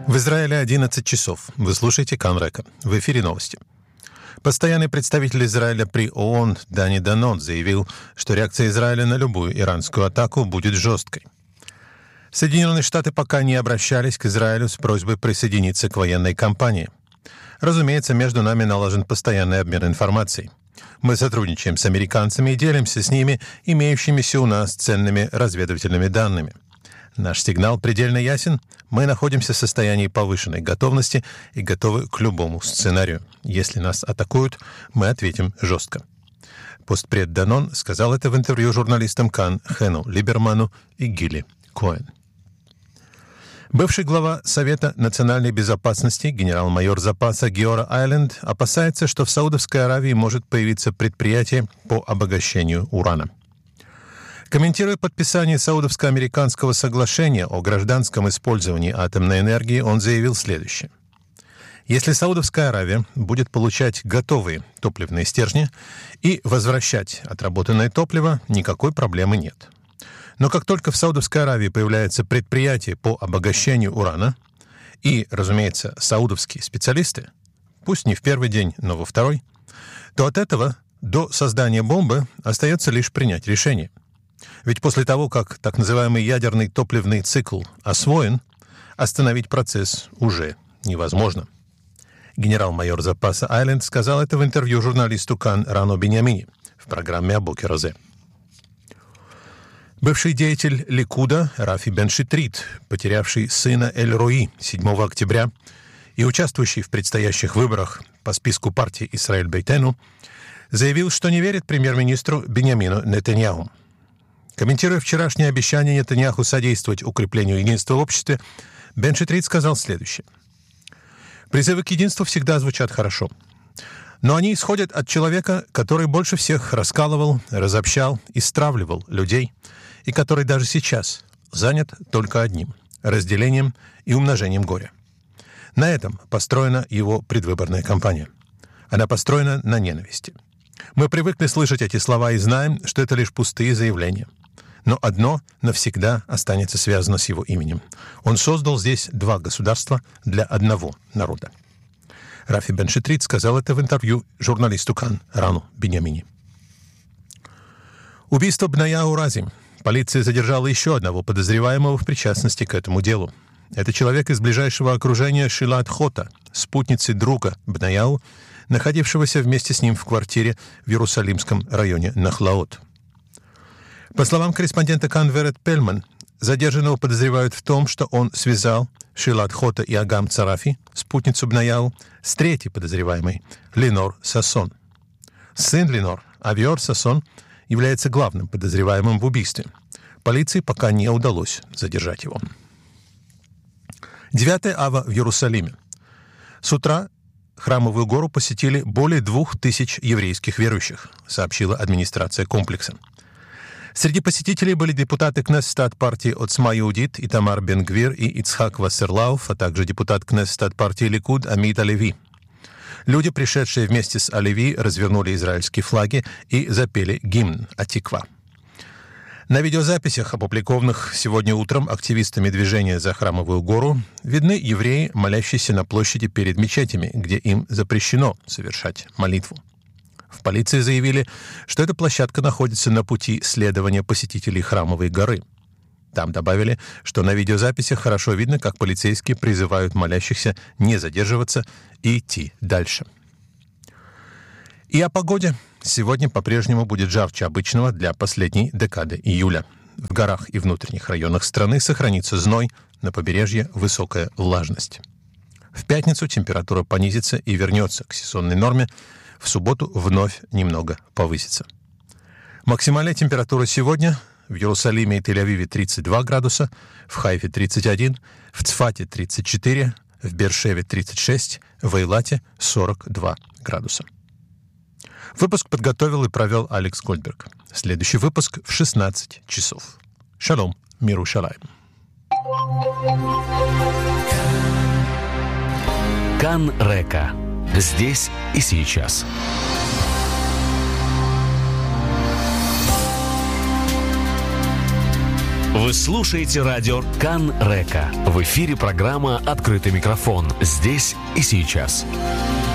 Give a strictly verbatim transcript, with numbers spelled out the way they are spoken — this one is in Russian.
В Израиле одиннадцать часов. Вы слушаете Кан Река. В эфире новости. Постоянный представитель Израиля при ООН Дани Данон заявил, что реакция Израиля на любую иранскую атаку будет жесткой. Соединенные Штаты пока не обращались к Израилю с просьбой присоединиться к военной кампании. Разумеется, между нами налажен постоянный обмен информацией. Мы сотрудничаем с американцами и делимся с ними имеющимися у нас ценными разведывательными данными. Наш сигнал предельно ясен. Мы находимся в состоянии повышенной готовности и готовы к любому сценарию. Если нас атакуют, мы ответим жестко. Постпред Данон сказал это в интервью журналистам Кан Хэну Либерману и Гилли Коэн. Бывший глава Совета национальной безопасности, генерал-майор запаса Геора Айленд, опасается, что в Саудовской Аравии может появиться предприятие по обогащению урана. Комментируя подписание Саудовско-американского соглашения о гражданском использовании атомной энергии, он заявил следующее. Если Саудовская Аравия будет получать готовые топливные стержни и возвращать отработанное топливо, никакой проблемы нет. Но как только в Саудовской Аравии появляется предприятие по обогащению урана, и, разумеется, саудовские специалисты, пусть не в первый день, но во второй, то от этого до создания бомбы остается лишь принять решение. Ведь после того, как так называемый ядерный топливный цикл освоен, остановить процесс уже невозможно. Генерал-майор запаса Айленд сказал это в интервью журналисту Кан Рано Биньямини в программе «Абокер Розе». Бывший деятель Ликуда Рафи бен Шитрит, потерявший сына Эль-Рои седьмого октября и участвующий в предстоящих выборах по списку партии Исраэль Бейтену, заявил, что не верит премьер-министру Биньямину Нетаньяху. Комментируя вчерашнее обещание Нетаньяху содействовать укреплению единства в обществе, бен Шитрит сказал следующее. «Призывы к единству всегда звучат хорошо. Но они исходят от человека, который больше всех раскалывал, разобщал и стравливал людей, и который даже сейчас занят только одним – разделением и умножением горя. На этом построена его предвыборная кампания. Она построена на ненависти. Мы привыкли слышать эти слова и знаем, что это лишь пустые заявления. Но одно навсегда останется связано с его именем. Он создал здесь два государства для одного народа». Рафи бен Шитрит сказал это в интервью журналисту Кан Рану Биньямини. Убийство Бнаяу Рази. Полиция задержала еще одного подозреваемого в причастности к этому делу. Это человек из ближайшего окружения Шилат Хота, спутницы друга Бнаяу, находившегося вместе с ним в квартире в Иерусалимском районе Нахлаот. По словам корреспондента Кан Верет Пельман, задержанного подозревают в том, что он связал Шилат Хота и Агам Царафи, спутницу Бнаяу, с третьей подозреваемой, Ленор Сассон. Сын Ленор, Авиор Сассон, является главным подозреваемым в убийстве. Полиции пока не удалось задержать его. девятое ава в Иерусалиме. С утра Храмовую гору посетили более двух тысяч еврейских верующих, сообщила администрация комплекса. Среди посетителей были депутаты Кнессета партии Оцма Иудит Итамар Бен-Гвир и Ицхак Вассерлауф, а также депутат Кнессета партии Ликуд Амид Алеви. Люди, пришедшие вместе с Алеви, развернули израильские флаги и запели гимн «Атиква». На видеозаписях, опубликованных сегодня утром активистами движения за Храмовую гору, видны евреи, молящиеся на площади перед мечетями, где им запрещено совершать молитву. В полиции заявили, что эта площадка находится на пути следования посетителей Храмовой горы. Там добавили, что на видеозаписях хорошо видно, как полицейские призывают молящихся не задерживаться и идти дальше. И о погоде. Сегодня по-прежнему будет жарче обычного для последней декады июля. В горах и внутренних районах страны сохранится зной, на побережье высокая влажность. В пятницу температура понизится и вернется к сезонной норме, в субботу вновь немного повысится. Максимальная температура сегодня в Иерусалиме и Тель-Авиве тридцать два градуса, в Хайфе тридцать один, в Цфате тридцать четыре, в Беэр-Шеве тридцать шесть, в Эйлате сорок два градуса. Выпуск подготовил и провел Алекс Гольдберг. Следующий выпуск в шестнадцать часов. Шалом, миру шалаим. Кан Река. Здесь и сейчас. Вы слушаете радио Кан Река. В эфире программа «Открытый микрофон». Здесь и сейчас.